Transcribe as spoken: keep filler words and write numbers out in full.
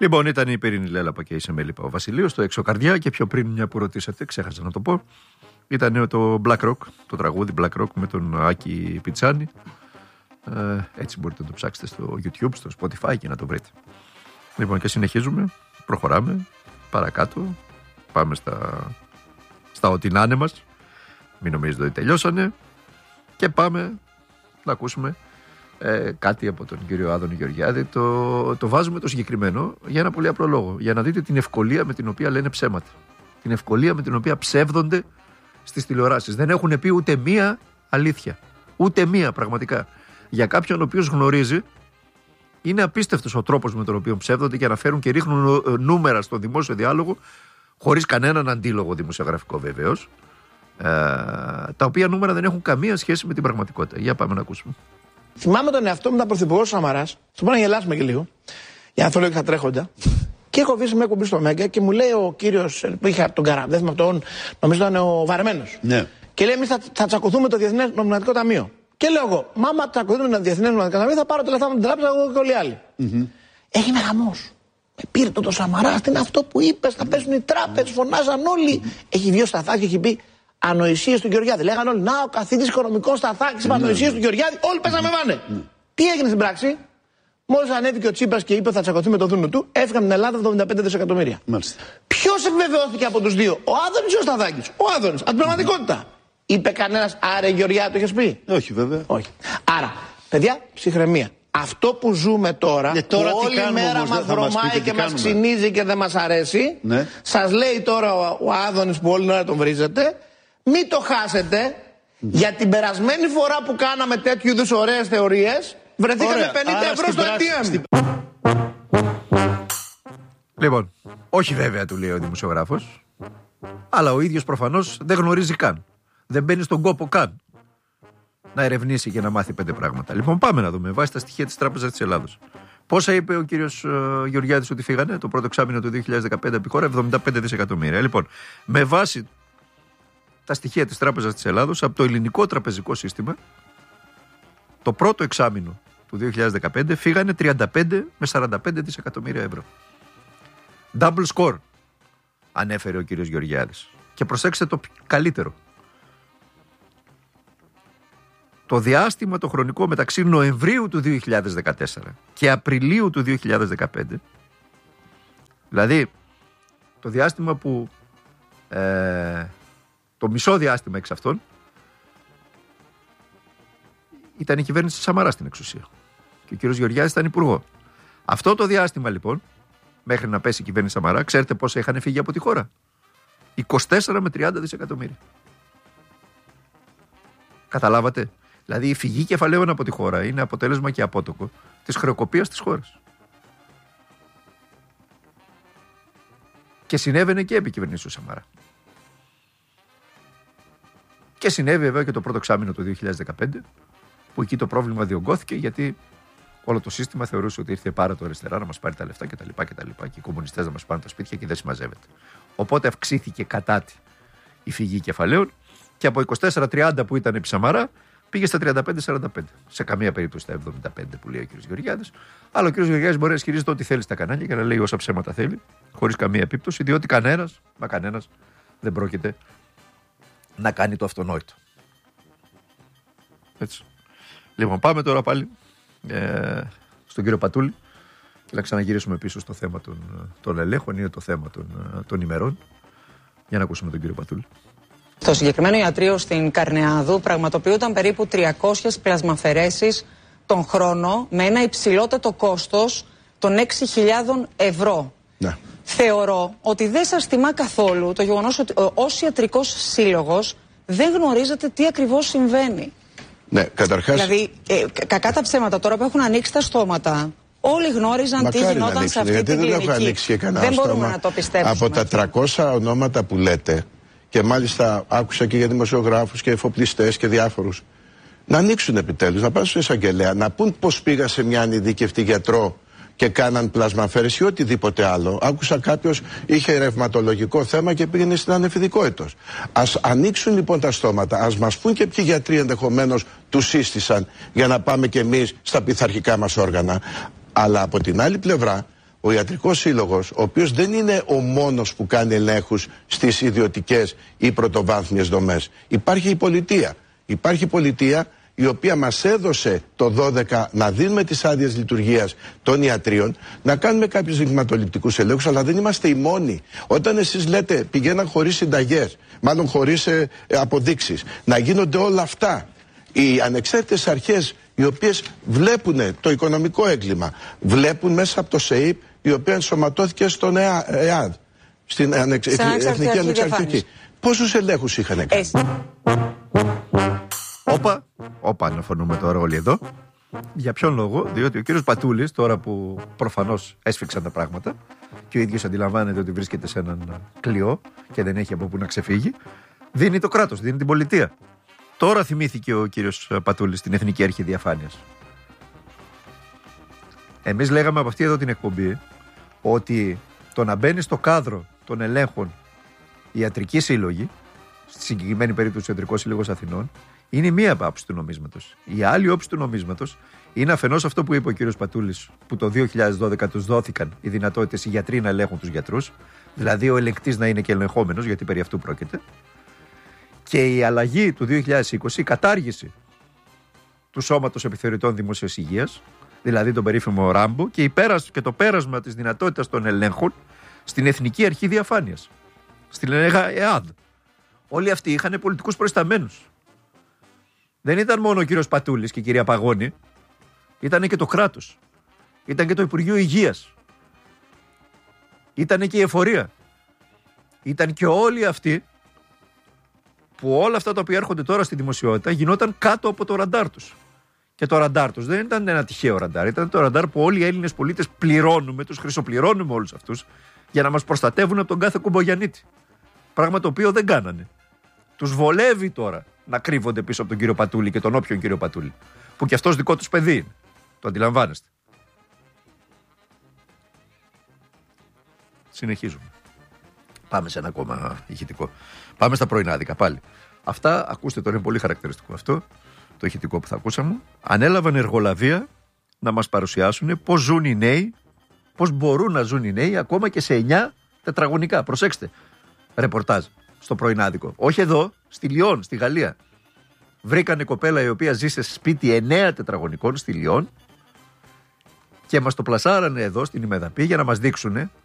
Λοιπόν, ήταν η Πυρήνη Λέλαπα και η Σεμέλη ο Βασιλείο στο Εξωκαρδιά και πιο πριν, μια που ρωτήσατε, ξέχασα να το πω, ήταν το Black Rock, το τραγούδι Black Rock με τον Άκη Πιτσάνη. Ε, έτσι μπορείτε να το ψάξετε στο YouTube, στο Spotify και να το βρείτε. Λοιπόν, και συνεχίζουμε, προχωράμε παρακάτω, πάμε στα, στα ό,τι να είναι μας, μην νομίζετε ότι τελειώσανε, και πάμε να ακούσουμε ε, κάτι από τον κύριο Άδωνη Γεωργιάδη. Το, το βάζουμε το συγκεκριμένο για ένα πολύ απλό λόγο, για να δείτε την ευκολία με την οποία λένε ψέματα, την ευκολία με την οποία ψεύδονται στις τηλεοράσεις. Δεν έχουν πει ούτε μία αλήθεια, ούτε μία πραγματικά. Για κάποιον ο οποίος γνωρίζει, είναι απίστευτος ο τρόπος με τον οποίο ψεύδονται και αναφέρουν και ρίχνουν νούμερα στο δημόσιο διάλογο, χωρίς κανέναν αντίλογο δημοσιογραφικό βεβαίως, ε, τα οποία νούμερα δεν έχουν καμία σχέση με την πραγματικότητα. Για πάμε να ακούσουμε. Θυμάμαι τον εαυτό μου, ήταν πρωθυπουργός Σαμαράς, στο πάνω να γελάσουμε και λίγο, για να θέλω και θα τρέχοντα. Και έχω βγει σε μια κουμπί στο Μέγκα και μου λέει ο κύριος που είχε τον Καρά, δεν θυμάμαι αυτόν, νομίζω ήταν ο Βαρμένος. Ναι. Και λέει: εμείς θα, θα τσακωθούμε το Διεθνές Νομισματικό Ταμείο. Και λέω εγώ: Μάμα, τσακωθούμε το Διεθνές Νομισματικό Ταμείο, θα πάρω τα λεφτά από την τράπεζα εγώ και όλοι οι άλλοι. Mm-hmm. Έγινε χαμός. Με πήρε το, το Σαμαράς, τι είναι αυτό που είπες, θα πέσουν οι τράπεζες, φωνάζαν όλοι. Mm-hmm. Έχει βγει ο Σταθάκης και έχει πει ανοησίες του Γεωργιάδη. Λέγανε όλοι: να, ο καθηγητής οικονομικών Σταθάκης, mm-hmm. ανοησίες του Γεωργιάδη, όλοι πέσαμε βάνε. Mm-hmm. Τι έγινε στην πράξη? Μόλις ανέβηκε ο Τσίπρας και είπε θα τσακωθεί με το δούνο του, έφυγαν την Ελλάδα εβδομήντα πέντε δισεκατομμύρια. Ποιος επιβεβαιώθηκε από τους δύο, ο Άδωνης ή ο Σταθάκης? Ο Άδωνης, από την πραγματικότητα. Είπε κανένας, άρα Γεωργιάδη το είχες πει? Όχι, βέβαια. Όχι. Άρα, παιδιά, ψυχραιμία. Αυτό που ζούμε τώρα, ναι, τώρα που όλη μέρα μας βρωμάει και μας ξυνίζει και δεν μας αρέσει, ναι. Σας λέει τώρα ο, ο Άδωνης που όλη την ώρα τον βρίζετε, μην το χάσετε, mm. για την περασμένη φορά που κάναμε τέτοιου είδους ωραίες θεωρίες, βρεθήκαμε με πενήντα ευρώ στο έι τι εμ. Λοιπόν, όχι βέβαια, του λέει ο δημοσιογράφος, αλλά ο ίδιος προφανώς δεν γνωρίζει καν. Δεν μπαίνει στον κόπο καν να ερευνήσει και να μάθει πέντε πράγματα. Λοιπόν, πάμε να δούμε βάσει τα στοιχεία της Τράπεζας της Ελλάδος. Πόσα είπε ο κύριος uh, Γεωργιάδης ότι φύγανε το πρώτο εξάμηνο του δύο χιλιάδες δεκαπέντε από τη χώρα? εβδομήντα πέντε δισεκατομμύρια. Λοιπόν, με βάση τα στοιχεία της Τράπεζας της Ελλάδος, από το ελληνικό τραπεζικό σύστημα, το πρώτο εξάμηνο του δύο χιλιάδες δεκαπέντε φύγανε τριάντα πέντε με σαράντα πέντε δισεκατομμύρια ευρώ. Double score, ανέφερε ο κύριος Γεωργιάδης. Και προσέξτε το καλύτερο. Το διάστημα το χρονικό μεταξύ Νοεμβρίου του δύο χιλιάδες δεκατέσσερα και Απριλίου του δύο χιλιάδες δεκαπέντε, δηλαδή το διάστημα που ε, το μισό διάστημα εξ αυτών ήταν η κυβέρνηση Σαμαρά στην εξουσία και ο κύριος Γεωργιάδης ήταν υπουργό. Αυτό το διάστημα λοιπόν, μέχρι να πέσει η κυβέρνηση Σαμαρά, ξέρετε πόσα είχαν φύγει από τη χώρα? είκοσι τέσσερα με τριάντα δισεκατομμύρια. Καταλάβατε? Δηλαδή η φυγή κεφαλαίων από τη χώρα είναι αποτέλεσμα και απότοκο της χρεοκοπίας της χώρας. Και συνέβαινε και επί κυβερνήσεως Σαμαρά. Και συνέβη βέβαια και το πρώτο εξάμηνο του δύο χιλιάδες δεκαπέντε, που εκεί το πρόβλημα διωγγώθηκε, γιατί όλο το σύστημα θεωρούσε ότι ήρθε πάρα το αριστερά να μας πάρει τα λεφτά κτλ. Και, και οι κομμουνιστές να μας πάρουν τα σπίτια και δεν συμμαζεύεται. Οπότε αυξήθηκε κατά τη η φυγή κεφαλαίων και από είκοσι τέσσερα τριάντα που ήταν επί Σαμαρά πήγε στα τριάντα πέντε σαράντα πέντε. Σε καμία περίπτωση στα εβδομήντα πέντε που λέει ο κ. Γεωργιάδης. Αλλά ο κ. Γεωργιάδης μπορεί να ισχυρίζεται ό,τι θέλει στα κανάλια και να λέει όσα ψέματα θέλει, χωρίς καμία επίπτωση, διότι κανένας, μα κανένας δεν πρόκειται να κάνει το αυτονόητο. Έτσι. Λοιπόν, πάμε τώρα πάλι ε, στον κύριο Πατούλη και να ξαναγυρίσουμε πίσω στο θέμα των, των ελέγχων ή το θέμα των, των ημερών. Για να ακούσουμε τον κύριο Πατούλη. Στο συγκεκριμένο ιατρείο στην Καρνεάδου πραγματοποιούνταν περίπου τριακόσιες πλασμαφαιρέσεις τον χρόνο με ένα υψηλότατο κόστος των έξι χιλιάδες ευρώ. Ναι. Θεωρώ ότι δεν σας τιμά καθόλου το γεγονός ότι ως ιατρικός σύλλογος δεν γνωρίζετε τι ακριβώς συμβαίνει. Ναι, καταρχάς... Δηλαδή, ε, κακά τα ψέματα τώρα που έχουν ανοίξει τα στόματα, όλοι γνώριζαν Μακάρι τι γινόταν ανοίξουν, σε αυτή γιατί την δεν κλινική. Έχω ανοίξει και κανένα δεν μπορούμε στόμα. να το πιστέψουμε. Από τα τριακόσια ονόματα που λέτε, και μάλιστα άκουσα και για δημοσιογράφους και εφοπλιστές και διάφορους, να ανοίξουν επιτέλους, να πάνε στον εισαγγελέα, να πούν πώς πήγα σε μια ανειδίκευτη γιατρό και κάναν πλασμαφέρες ή οτιδήποτε άλλο. Άκουσα κάποιος είχε ρευματολογικό θέμα και πήγαινε στην ανεφηδικό έτος. Ας ανοίξουν λοιπόν τα στόματα, ας μας πούν και ποιοι γιατροί ενδεχομένως τους σύστησαν για να πάμε κι εμείς στα πειθαρχικά μας όργανα. Αλλά από την άλλη πλευρά, ο Ιατρικός Σύλλογος, ο οποίος δεν είναι ο μόνος που κάνει ελέγχους στις ιδιωτικές ή πρωτοβάθμιες δομές. Υπάρχει η πολιτεία. Υπάρχει η πολιτεία η οποία μας έδωσε το δώδεκα να δίνουμε τις άδειες λειτουργίας των ιατρίων, να κάνουμε κάποιους δειγματοληπτικούς ελέγχους, αλλά δεν είμαστε οι μόνοι. Όταν εσείς λέτε πηγαίναν χωρίς συνταγές, μάλλον χωρίς ε, ε, αποδείξεις, να γίνονται όλα αυτά, οι ανεξάρτητες αρχές οι οποίες βλέπουν το οικονομικό έγκλημα, βλέπουν μέσα από το ΣΕΙΠ, η οποία ενσωματώθηκε στον ΕΑΔ, στην ανεξ... Εθνική Ανεξαρτητική. Πόσους ελέγχους είχαν κάνει? Όπα, όπα αναφωνούμε τώρα όλοι εδώ. Για ποιον λόγο? Διότι ο κύριος Πατούλης, τώρα που προφανώς έσφιξαν τα πράγματα και ο ίδιος αντιλαμβάνεται ότι βρίσκεται σε έναν κλειό και δεν έχει από πού να ξεφύγει, δίνει το κράτος, δίνει την πολιτεία. Τώρα θυμήθηκε ο κύριος Πατούλης την Εθνική Αρχή Διαφάνειας. Εμείς λέγαμε από αυτή εδώ την εκπομπή ότι το να μπαίνει στο κάδρο των ελέγχων ιατρικοί σύλλογοι, στη συγκεκριμένη περίπτωση ο Ιατρικός Σύλλογος Αθηνών, είναι μία άποψη του νομίσματος. Η άλλη όψη του νομίσματος είναι αφενός αυτό που είπε ο κύριος Πατούλης, που το δύο χιλιάδες δώδεκα τους δόθηκαν οι δυνατότητες οι γιατροί να ελέγχουν τους γιατρούς, δηλαδή ο ελεγκτής να είναι και ελεγχόμενος, γιατί περί αυτού πρόκειται. Και η αλλαγή του δύο χιλιάδες είκοσι, η κατάργηση του Σώματος Επιθεωρητών Δημόσιας Υγείας, δηλαδή τον περίφημο Ράμπο, και, η πέρας, και το πέρασμα της δυνατότητας των ελέγχων στην Εθνική Αρχή Διαφάνειας, στην ΕΑΔ. Όλοι αυτοί είχαν πολιτικούς προϊσταμένους. Δεν ήταν μόνο ο κύριος Πατούλης και η κυρία Παγώνη, ήταν και το κράτος, ήταν και το Υπουργείο Υγείας, ήταν και η εφορία, ήταν και όλοι αυτοί που όλα αυτά τα οποία έρχονται τώρα στη δημοσιότητα γινόταν κάτω από το ραντάρ τους. Και το ραντάρ τους δεν ήταν ένα τυχαίο ραντάρ, ήταν το ραντάρ που όλοι οι Έλληνες πολίτες πληρώνουμε, τους χρυσοπληρώνουμε όλους αυτούς για να μας προστατεύουν από τον κάθε κουμπογιανίτη. Πράγμα το οποίο δεν κάνανε. Τους βολεύει τώρα να κρύβονται πίσω από τον κύριο Πατούλη και τον όποιον κύριο Πατούλη, που κι αυτός δικό τους παιδί είναι. Το αντιλαμβάνεστε? Συνεχίζουμε. Πάμε σε ένα ακόμα ηχητικό. Πάμε στα πρωινάδικα πάλι. Αυτά, ακούστε τώρα, είναι πολύ χαρακτηριστικό αυτό, το ηχητικό που θα ακούσαμε. Ανέλαβαν εργολαβία να μας παρουσιάσουν πώς ζουν οι νέοι, πώς μπορούν να ζουν οι νέοι ακόμα και σε εννιά τετραγωνικά. Προσέξτε, ρεπορτάζ στο πρωινάδικο. Όχι εδώ, στη Λιόν, στη Γαλλία. Βρήκανε κοπέλα η οποία ζει σε σπίτι εννέα τετραγωνικών στη Λιόν και μας το πλασάρανε εδώ στην Ημεδαπή για να μας δείξουν